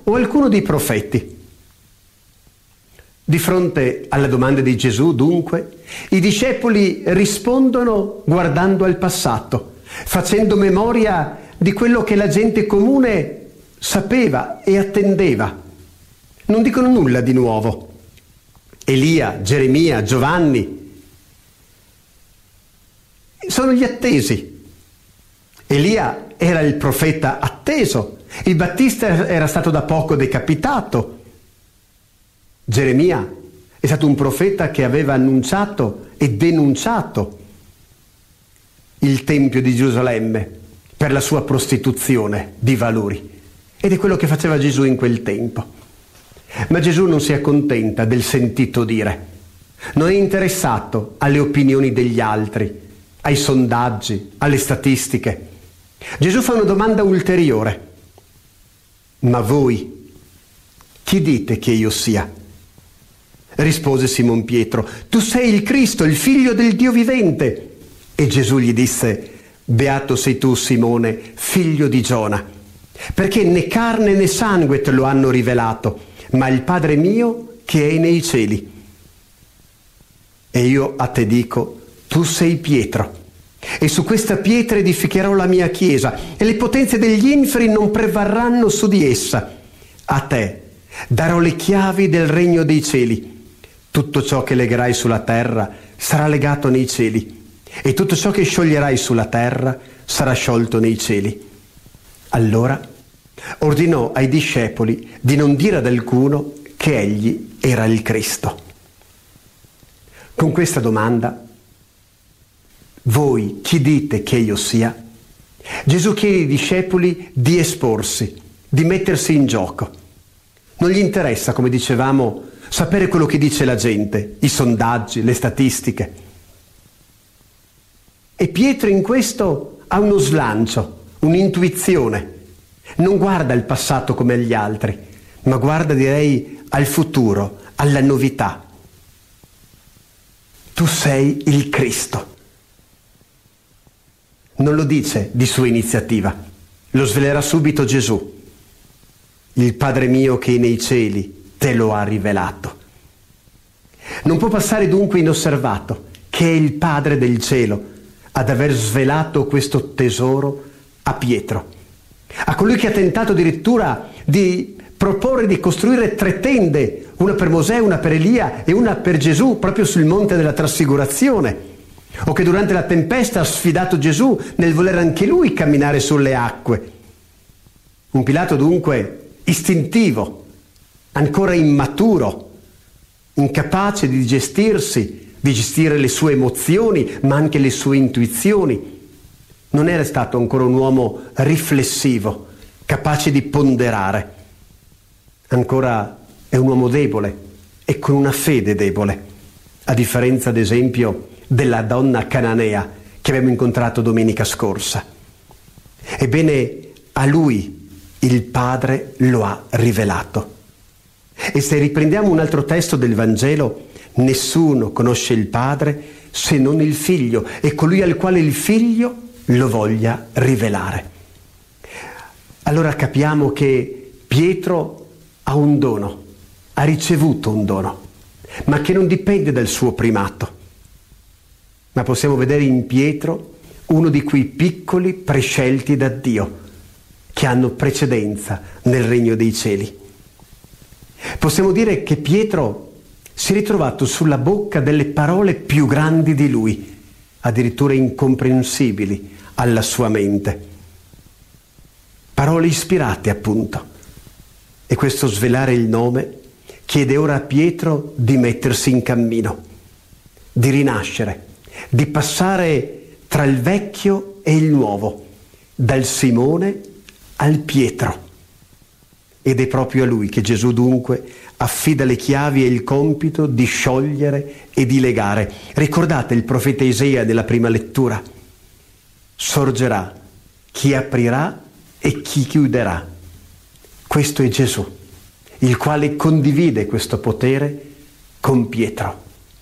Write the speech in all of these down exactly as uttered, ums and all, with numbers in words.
o alcuno dei profeti? Di fronte alla domanda di Gesù, dunque, i discepoli rispondono guardando al passato, facendo memoria di quello che la gente comune sapeva e attendeva. Non dicono nulla di nuovo. Elia, Geremia, Giovanni sono gli attesi. Elia era il profeta atteso, il Battista era stato da poco decapitato. Geremia è stato un profeta che aveva annunciato e denunciato il Tempio di Gerusalemme per la sua prostituzione di valori. Ed è quello che faceva Gesù in quel tempo. Ma Gesù non si accontenta del sentito dire. Non è interessato alle opinioni degli altri, ai sondaggi, alle statistiche. Gesù fa una domanda ulteriore. Ma voi, chi dite che io sia? Rispose Simon Pietro, tu sei il Cristo, il figlio del Dio vivente. E Gesù gli disse, beato sei tu, Simone, figlio di Giona, perché né carne né sangue te lo hanno rivelato, ma il Padre mio che è nei cieli. E io a te dico, tu sei Pietro, e su questa pietra edificherò la mia chiesa, e le potenze degli inferi non prevarranno su di essa. A te darò le chiavi del regno dei cieli. Tutto ciò che legherai sulla terra sarà legato nei cieli, e tutto ciò che scioglierai sulla terra sarà sciolto nei cieli. Allora ordinò ai discepoli di non dire ad alcuno che egli era il Cristo. Con questa domanda, voi chi dite che io sia? Gesù chiede ai discepoli di esporsi, di mettersi in gioco. Non gli interessa, come dicevamo, sapere quello che dice la gente, i sondaggi, le statistiche. E Pietro in questo ha uno slancio, un'intuizione. Non guarda il passato come agli altri, ma guarda, direi, al futuro, alla novità. Tu sei il Cristo. Non lo dice di sua iniziativa, lo svelerà subito Gesù. Il Padre mio che è nei cieli te lo ha rivelato. Non può passare dunque inosservato che è il Padre del cielo ad aver svelato questo tesoro a Pietro, a colui che ha tentato addirittura di proporre di costruire tre tende, una per Mosè, una per Elia e una per Gesù proprio sul monte della trasfigurazione, o che durante la tempesta ha sfidato Gesù nel voler anche lui camminare sulle acque. Un Pilato dunque istintivo, ancora immaturo, incapace di gestirsi, di gestire le sue emozioni, ma anche le sue intuizioni. Non era stato ancora un uomo riflessivo, capace di ponderare. Ancora è un uomo debole e con una fede debole, a differenza, ad esempio, della donna cananea che abbiamo incontrato domenica scorsa. Ebbene, a lui il Padre lo ha rivelato. E se riprendiamo un altro testo del Vangelo, nessuno conosce il Padre se non il Figlio e colui al quale il Figlio lo voglia rivelare. Allora capiamo che Pietro ha un dono, ha ricevuto un dono, ma che non dipende dal suo primato. Ma possiamo vedere in Pietro uno di quei piccoli prescelti da Dio che hanno precedenza nel regno dei cieli. Possiamo dire che Pietro si è ritrovato sulla bocca delle parole più grandi di lui, addirittura incomprensibili alla sua mente. Parole ispirate, appunto. E questo svelare il nome chiede ora a Pietro di mettersi in cammino, di rinascere, di passare tra il vecchio e il nuovo, dal Simone al Pietro. Ed è proprio a lui che Gesù dunque affida le chiavi e il compito di sciogliere e di legare. Ricordate il profeta Isaia nella prima lettura? Sorgerà chi aprirà e chi chiuderà. Questo è Gesù, il quale condivide questo potere con Pietro.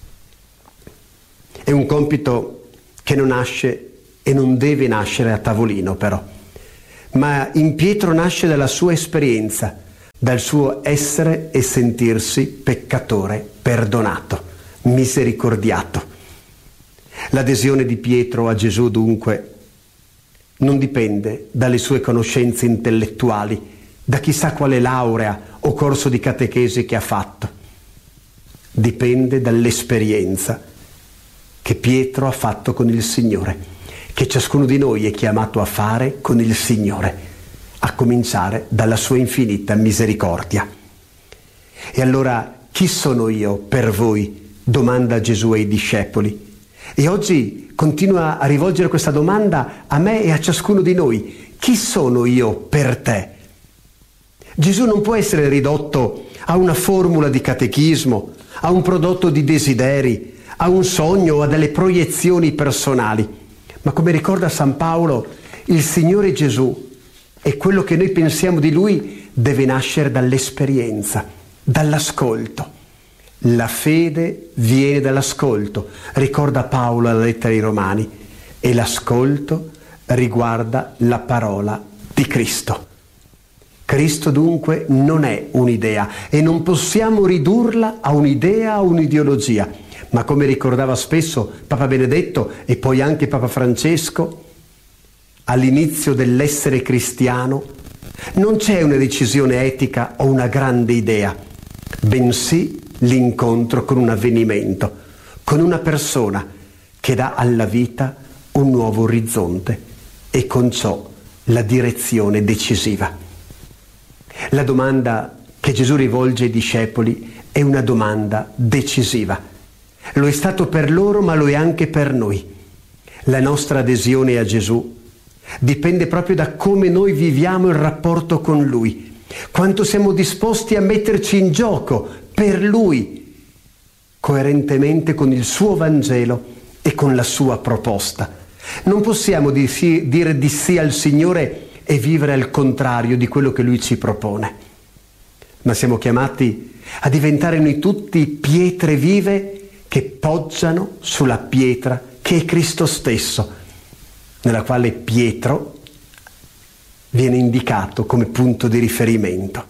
È un compito che non nasce e non deve nascere a tavolino, però, ma in Pietro nasce dalla sua esperienza, dal suo essere e sentirsi peccatore perdonato, misericordiato. L'adesione di Pietro a Gesù dunque non dipende dalle sue conoscenze intellettuali, da chissà quale laurea o corso di catechesi che ha fatto. Dipende dall'esperienza che Pietro ha fatto con il Signore, che ciascuno di noi è chiamato a fare con il Signore, a cominciare dalla sua infinita misericordia. E allora, chi sono io per voi? Domanda Gesù ai discepoli. E oggi continua a rivolgere questa domanda a me e a ciascuno di noi. Chi sono io per te? Gesù non può essere ridotto a una formula di catechismo, a un prodotto di desideri, a un sogno o a delle proiezioni personali. Ma come ricorda San Paolo, il Signore Gesù e quello che noi pensiamo di Lui deve nascere dall'esperienza, dall'ascolto. La fede viene dall'ascolto, ricorda Paolo alla lettera ai Romani, e l'ascolto riguarda la parola di Cristo. Cristo dunque non è un'idea e non possiamo ridurla a un'idea, a un'ideologia, ma come ricordava spesso Papa Benedetto e poi anche Papa Francesco, all'inizio dell'essere cristiano non c'è una decisione etica o una grande idea, bensì l'incontro con un avvenimento, con una persona che dà alla vita un nuovo orizzonte e con ciò la direzione decisiva. La domanda che Gesù rivolge ai discepoli è una domanda decisiva. Lo è stato per loro, ma lo è anche per noi. La nostra adesione a Gesù dipende proprio da come noi viviamo il rapporto con Lui, quanto siamo disposti a metterci in gioco per Lui, coerentemente con il suo Vangelo e con la sua proposta. Non possiamo di sì, dire di sì al Signore e vivere al contrario di quello che Lui ci propone, ma siamo chiamati a diventare noi tutti pietre vive che poggiano sulla pietra che è Cristo stesso, nella quale Pietro viene indicato come punto di riferimento.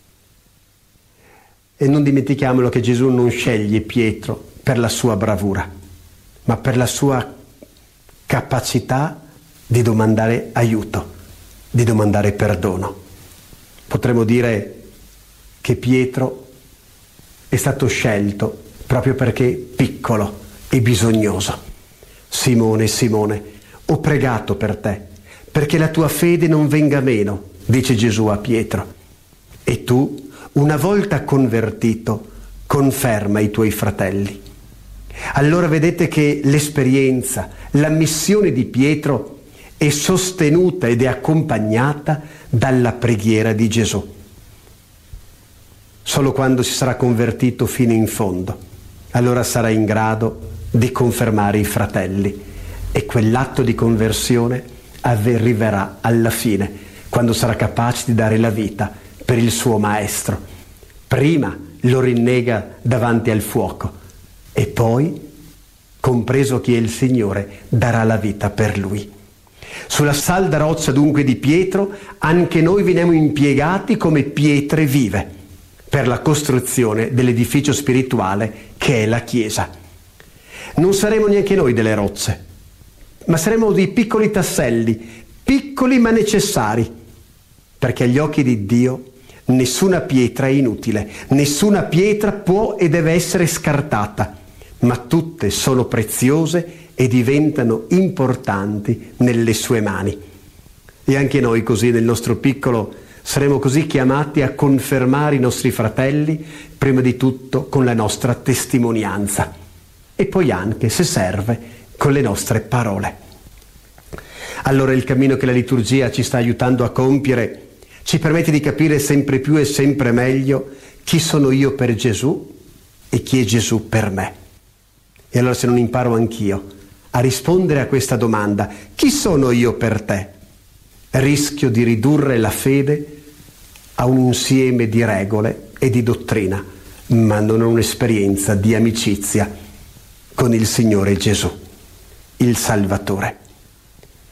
E non dimentichiamolo che Gesù non sceglie Pietro per la sua bravura, ma per la sua capacità di domandare aiuto, di domandare perdono. Potremmo dire che Pietro è stato scelto proprio perché piccolo e bisognoso. Simone, Simone, ho pregato per te, perché la tua fede non venga meno, dice Gesù a Pietro. E tu, una volta convertito, conferma i tuoi fratelli. Allora vedete che l'esperienza, la missione di Pietro è sostenuta ed è accompagnata dalla preghiera di Gesù. Solo quando si sarà convertito fino in fondo, allora sarà in grado di confermare i fratelli. E quell'atto di conversione arriverà alla fine, quando sarà capace di dare la vita per il suo Maestro. Prima lo rinnega davanti al fuoco e poi, compreso chi è il Signore, darà la vita per Lui. Sulla salda roccia dunque di Pietro, anche noi veniamo impiegati come pietre vive per la costruzione dell'edificio spirituale che è la Chiesa. Non saremo neanche noi delle rocce, ma saremo dei piccoli tasselli, piccoli ma necessari, perché agli occhi di Dio nessuna pietra è inutile, nessuna pietra può e deve essere scartata, ma tutte sono preziose e diventano importanti nelle sue mani. E anche noi così nel nostro piccolo saremo così chiamati a confermare i nostri fratelli, prima di tutto con la nostra testimonianza e poi anche, se serve, con le nostre parole. Allora il cammino che la liturgia ci sta aiutando a compiere ci permette di capire sempre più e sempre meglio chi sono io per Gesù e chi è Gesù per me. E allora se non imparo anch'io a rispondere a questa domanda, chi sono io per te? Rischio di ridurre la fede a un insieme di regole e di dottrina, ma non a un'esperienza di amicizia con il Signore Gesù, il Salvatore.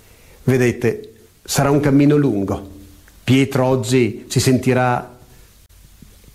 Vedete, sarà un cammino lungo. Pietro oggi si sentirà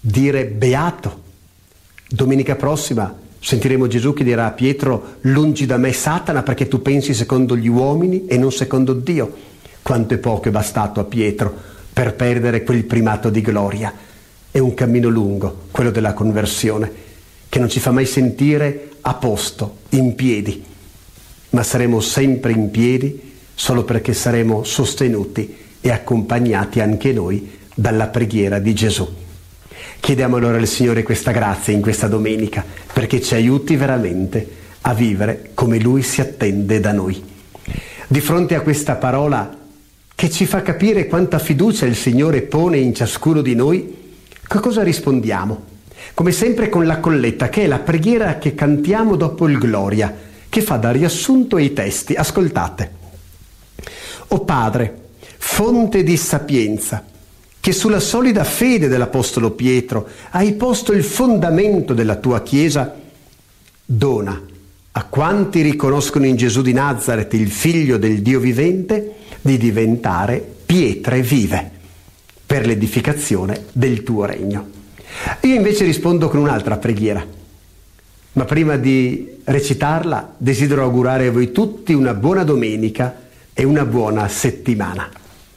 dire beato. Domenica prossima sentiremo Gesù che dirà a Pietro: lungi da me Satana, perché tu pensi secondo gli uomini e non secondo Dio. Quanto è poco è bastato a Pietro per perdere quel primato di gloria. È un cammino lungo, quello della conversione, che non ci fa mai sentire a posto, in piedi, ma saremo sempre in piedi solo perché saremo sostenuti e accompagnati anche noi dalla preghiera di Gesù. Chiediamo allora al Signore questa grazia in questa domenica, perché ci aiuti veramente a vivere come Lui si attende da noi. Di fronte a questa parola che ci fa capire quanta fiducia il Signore pone in ciascuno di noi, che cosa rispondiamo? Come sempre con la colletta, che è la preghiera che cantiamo dopo il Gloria, che fa da riassunto ai testi. Ascoltate. O Padre, fonte di sapienza, che sulla solida fede dell'Apostolo Pietro hai posto il fondamento della tua Chiesa, dona a quanti riconoscono in Gesù di Nazaret il Figlio del Dio vivente di diventare pietre vive per l'edificazione del tuo regno. Io invece rispondo con un'altra preghiera, ma prima di recitarla desidero augurare a voi tutti una buona domenica e una buona settimana.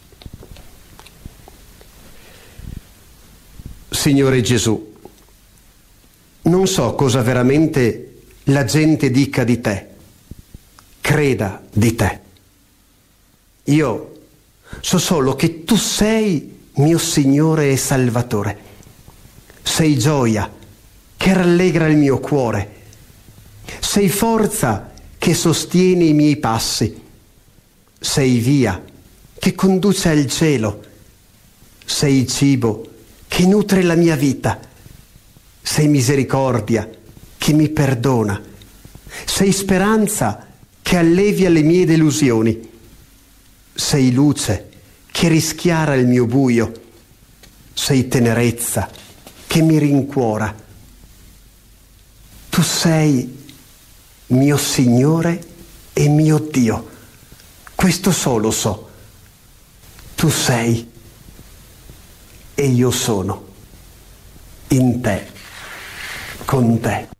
Signore Gesù, non so cosa veramente la gente dica di te, creda di te. Io so solo che tu sei mio Signore e Salvatore. Sei gioia che rallegra il mio cuore. Sei forza che sostiene i miei passi. Sei via che conduce al cielo. Sei cibo che nutre la mia vita. Sei misericordia che mi perdona. Sei speranza che allevia le mie delusioni. Sei luce che rischiara il mio buio. Sei tenerezza che mi rincuora. Tu sei mio Signore e mio Dio. Questo solo so. Tu sei e io sono in te, con te.